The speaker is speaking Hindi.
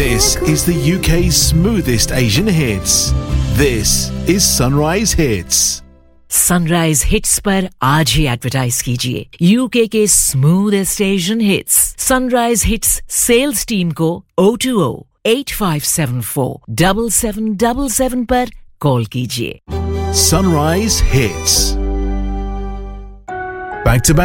This is the UK's smoothest Asian hits. This is Sunrise Hits. Sunrise hits पर आज ही एडवर्टाइज कीजिए यूके के smoothest Asian hits sunrise hits sales team को 020-8574-7777 पर कॉल कीजिए Sunrise Hits. Back to back